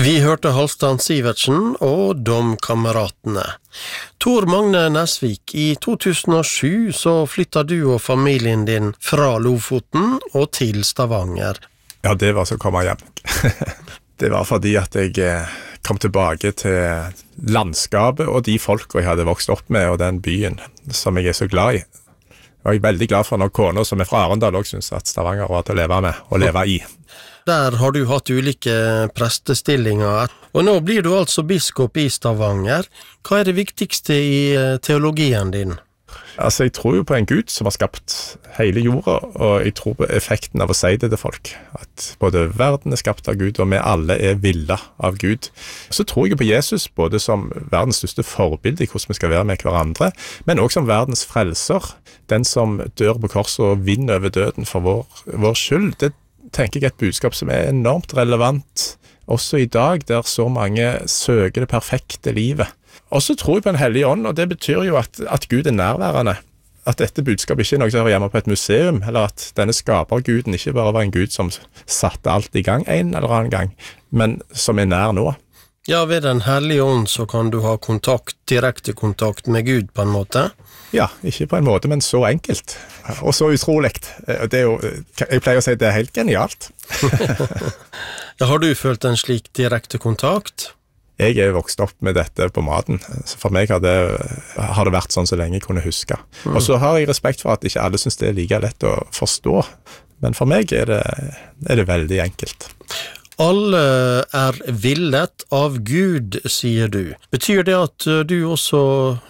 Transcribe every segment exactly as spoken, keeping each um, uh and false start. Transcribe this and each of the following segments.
Vi hørte Halvdan Sivertsen og Domkameratene. Tor Magne Nesvik, i to tusen og sju så flyttet du og familien din fra Lofoten og til Stavanger. Ja, det var så å komme hjem. Det var fordi at jeg kom tilbake til landskapet og de folka jeg hadde vokst opp med, og den byen som jeg er så glad i. Og jeg er veldig glad for når kona som er fra Arendal også synes at Stavanger var til å leve med og leve i. Der har du hatt ulike prestestillinger, og nå blir du altså biskop i Stavanger. Hva er det viktigste i teologien din? Altså, jeg tror jo på en Gud som har skapt hele jorda, og jeg tror på effekten av å si det til folk. At både verden er skapt av Gud, og vi alle er villet av Gud. Så tror jeg på Jesus, både som verdens største forbilde i hvordan vi skal være med hverandre, men også som verdens frelser, den som dør på korset og vinner over døden for vår, vår skyld. Det tenker jeg er et budskap som er enormt relevant, også i dag, der så mange søker det perfekte livet. Og så tror jeg på en hellig ånd, og det betyr jo at, at Gud er nærværende. At dette budskapet ikke er noe som hører hjemme på et museum, eller at denne skaperguden ikke bare var en Gud som satte alt i gang en eller annen gang, men som er nær nå. Ja, ved den hellige ånd så kan du ha kontakt, direkte kontakt med Gud på en måte. Ja, ikke på en måte, men så enkelt. Og så utrolig. Det er jo, jeg pleier å si at det er helt genialt. Ja, har du følt en slik direkte kontakt? Jeg er vokst opp med dette på maten, så for meg har det, har det vært sånn så lenge jeg kunne huske. Mm. Og så har jeg respekt for at ikke alle synes det er like lett å forstå, men for meg er det, er det veldig enkelt. Alle er villet av Gud, sier du. Betyr det at du også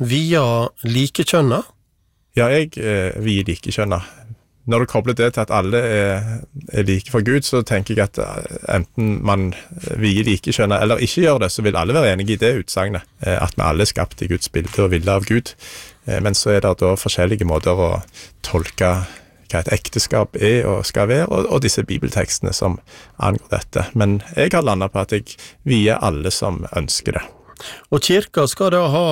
vier likekjønna? Ja, jeg eh, vier likekjønna. Når du kobler det til at alle er, er like for Gud, så tenker jeg at enten man vier likekjønna eller ikke gjør det, så vil alle være enige i det utsagnet. At vi alle er skapt i Guds bilde og vilje av Gud. Men så er det da forskjellige måter å tolke hva et ekteskap er og skal være, og, og disse bibeltekstene som angår dette. Men jeg har landet på at jeg vier alle som ønsker det. Og kirka skal da ha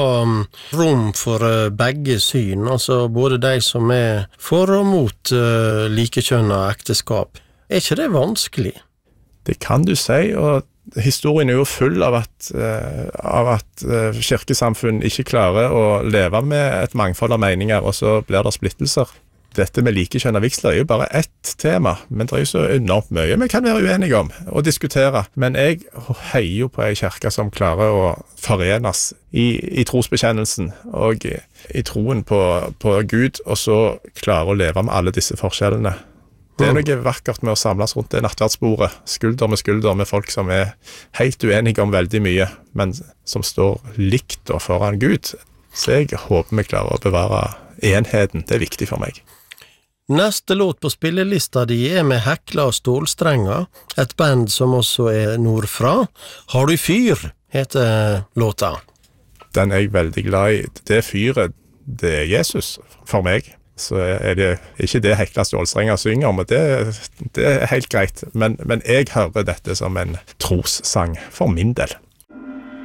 rom for begge syn, altså både de som er for og mot uh, likekjønna ekteskap. Er ikke det vanskelig? Det kan du si, og historien er jo full av at, uh, av at uh, kirkesamfunn ikke klarer å leve med et mangfold av meninger, og så blir det splittelser. Dette med likekjønna vigsler er jo bare ett tema, men det er jo så enormt mye vi kan være uenige om og diskutere. Men jeg heier jo på en kirke som klarer å forenes i, i trosbekjennelsen og i, i troen på, på Gud, og så klarer å leve med alle disse forskjellene. Det er noe vakkert med å samles rundt det nattverdsbordet, skulder med skulder med folk som er helt uenige om veldig mye, men som står likt og foran Gud. Så jeg håper vi klarer å bevare enheten. Det er viktig for meg. Neste låt på spillelista di er med Hekla og Stålstrenger, et band som også er nordfra. Har du fyr, heter låta. Den er jeg veldig glad i. Det fyret, det er Jesus for meg. Så er det ikke det Hekla og Stålstrenger synger om, og det, det er helt greit. Men, men jeg hører dette som en trossang for min del.